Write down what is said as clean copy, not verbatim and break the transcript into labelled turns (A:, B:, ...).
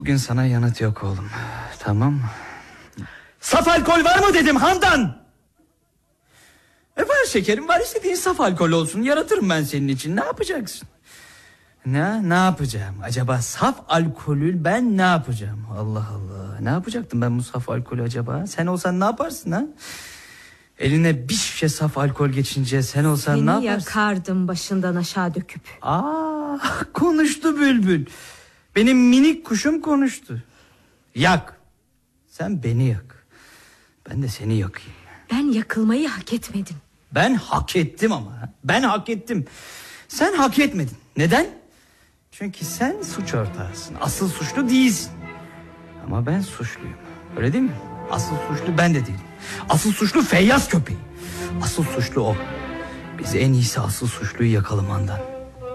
A: Bugün sana yanıt yok oğlum. Tamam mı? Saf alkol var mı dedim Handan. Var şekerim, var, istediğin saf alkol olsun. Yaratırım ben senin için. Ne yapacaksın? Ne yapacağım? Acaba saf alkolü ben ne yapacağım? Allah Allah. Ne yapacaktım ben bu saf alkolü acaba? Sen olsan ne yaparsın ha? Eline bir şişe saf alkol geçince sen olsan
B: Seni
A: ne yaparsın?
B: yakardım başından aşağı döküp.
A: Konuştu bülbül. Benim minik kuşum konuştu. Yak. Sen beni yak. Ben de seni yakayım.
B: Ben yakılmayı hak etmedim.
A: Ben hak ettim ama. Ben hak ettim. Sen hak etmedin. Neden? Çünkü sen suç ortağısın. Asıl suçlu değilsin. Ama ben suçluyum. Öyle değil mi? Asıl suçlu ben de değilim. Asıl suçlu Feyyaz köpeği. Asıl suçlu o. Biz en iyisi asıl suçluyu yakalım Handan.